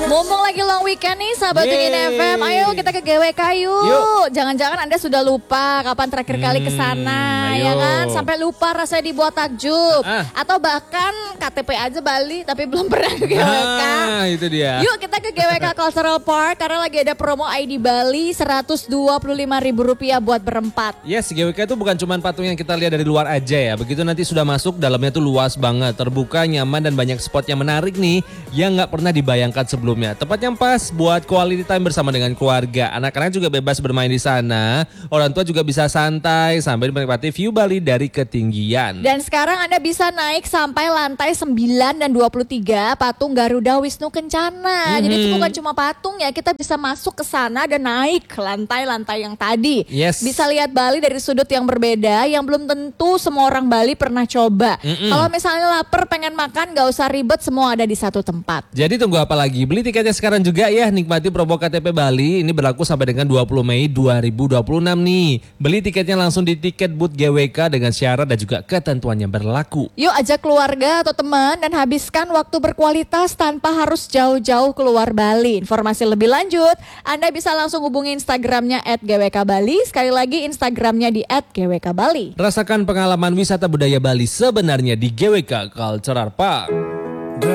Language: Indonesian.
Mumpung lagi long weekend nih sahabat Dingin FM, ayo kita ke GWK yuk. Jangan-jangan Anda sudah lupa kapan terakhir kali ke sana, ya kan? Sampai lupa rasanya dibuat takjub. Atau bahkan KTP aja Bali tapi belum pernah ke GWK. Itu dia. Yuk kita ke GWK Cultural Park karena lagi ada promo ID Bali Rp125.000 buat berempat. Yes, GWK itu bukan cuma patung yang kita lihat dari luar aja ya. Begitu nanti sudah masuk, dalamnya tuh luas banget, terbuka, nyaman dan banyak spot yang menarik nih yang nggak pernah dibayangkan sebelumnya. Tempat yang pas buat quality time bersama dengan keluarga. Anak-anak juga bebas bermain di sana. Orang tua juga bisa santai sambil menikmati view Bali dari ketinggian. Dan sekarang Anda bisa naik sampai lantai 9 dan 23 patung Garuda Wisnu Kencana. Jadi itu bukan cuma patung ya, kita bisa masuk ke sana dan naik ke lantai-lantai yang tadi. Yes. Bisa lihat Bali dari sudut yang berbeda yang belum tentu semua orang Bali pernah coba. Kalau misalnya lapar pengen makan gak usah ribet, semua ada di satu tempat. Jadi tunggu apa lagi? Beli tiketnya sekarang juga ya, nikmati promo KTP Bali. Ini berlaku sampai dengan 20 Mei 2026 nih. Beli tiketnya langsung di tiket booth GWK dengan syarat dan juga ketentuan yang berlaku. Yuk ajak keluarga atau teman dan habiskan waktu berkualitas tanpa harus jauh-jauh keluar Bali. Informasi lebih lanjut, Anda bisa langsung hubungi Instagramnya @gwkbali. Sekali lagi Instagramnya di @gwkbali. Rasakan pengalaman wisata budaya Bali sebenarnya di GWK Cultural Park.